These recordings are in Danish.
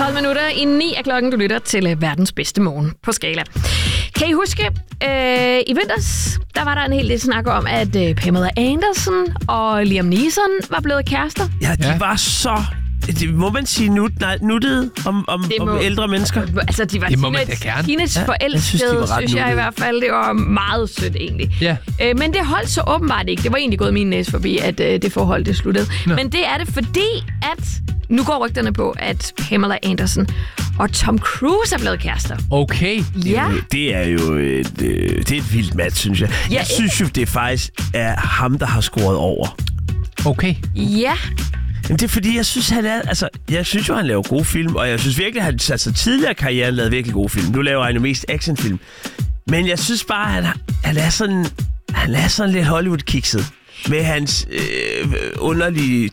12 minutter i 9 af klokken. Du lytter til verdens bedste morgen på Skala. Kan I huske, i vinters, der var der en hel del snak om, at Pamela Anderson og Liam Neeson var blevet kærester. Ja, de var så... Det må man sige nuttede om ældre mennesker? Altså, de var teenage-forelskede, synes jeg i hvert fald. Det var meget sødt, egentlig. Ja. Men det holdt så åbenbart ikke. Det var egentlig gået min næse forbi, at det forhold det sluttede. Nå. Men det er det, fordi at... Nu går rygterne på, at Pamela Anderson og Tom Cruise er blevet kærester. Okay. Ja. Det er jo et vildt match, synes jeg. Ja, jeg synes jo, det faktisk er ham, der har scoret over. Okay. Ja. Men det er fordi, jeg synes, jeg synes jo, han laver gode film, og jeg synes virkelig, at han tidligere i karrieren lavede virkelig gode film. Nu laver han jo mest actionfilm. Men jeg synes bare, at han er sådan lidt Hollywood-kikset. Med hans underlige,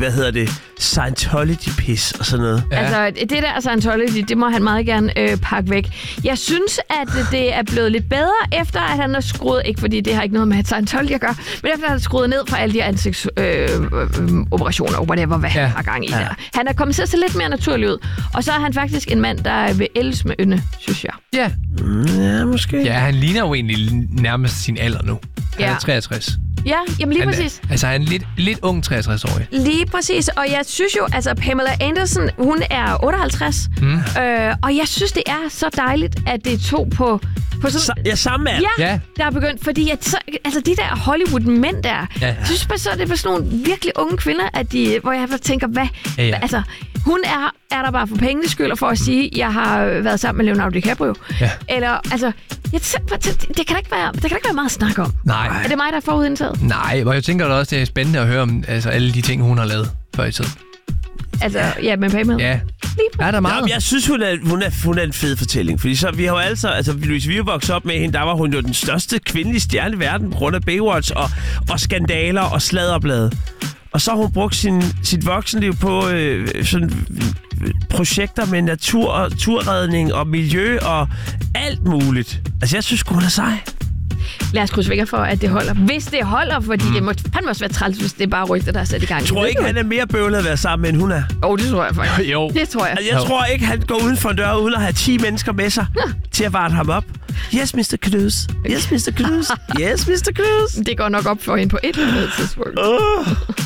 Scientology-pis og sådan noget. Ja. Altså, det der Scientology, det må han meget gerne pakke væk. Jeg synes, at det er blevet lidt bedre, efter at han har skruet, ikke fordi det har ikke noget med Scientology at gøre, men efter at han har skruet ned fra alle de ansigtsoperationer, whatever, hvad han har gang i der. Han er kommet til at se lidt mere naturlig ud. Og så er han faktisk en mand, der vil ældes med ynde, synes jeg. Ja. Ja, måske. Ja, han ligner jo egentlig nærmest sin alder nu. Han er 63. Ja, jamen lige præcis. Altså, han er lidt ung 63-årig. Lige præcis, og jeg synes jo, altså Pamela Anderson, hun er 58, og jeg synes, det er så dejligt, at det er to på sådan... samme mand. Ja, der er begyndt, fordi altså de der Hollywood-mænd der, jeg synes bare så, det er sådan nogle virkelig unge kvinder, hvor jeg tænker, hvad? Altså, hun er der bare for pengenes skyld, og for at sige, at jeg har været sammen med Leonardo DiCaprio. Ja. Eller, altså, det kan da ikke være meget at snakke om. Nej. Er det mig, der er forudindtaget? Nej, og jeg tænker da også, det er spændende at høre om alle de ting, hun har lavet før i tiden. Altså, ja, med Pamela. Ja. Er der meget? Jamen, jeg synes, hun er en fed fortælling. Fordi så vi har jo hvis vi voksede op med hende, der var hun jo den største kvindelige stjerne i verden på grund af Baywatch og skandaler og sladderblade. Og så har hun brugt sit voksenliv på sådan projekter med naturredning og miljø og alt muligt. Altså, jeg synes, hun er sej. Lad os krydse fingre for, at det holder. Hvis det holder, fordi det må også være træls, hvis det er bare rygter, der er sat i gang. Jeg tror ikke, han er mere bøvlet at være sammen med, end hun er. Det tror jeg faktisk. Jo. Det tror jeg. Jeg tror ikke, han går uden for en dør, uden at have 10 mennesker med sig til at varte ham op. Yes, Mr. Cruise. Yes, Mr. Cruise. Yes, Mr. Cruise. Det går nok op for hende på et eller andet tidspunkt.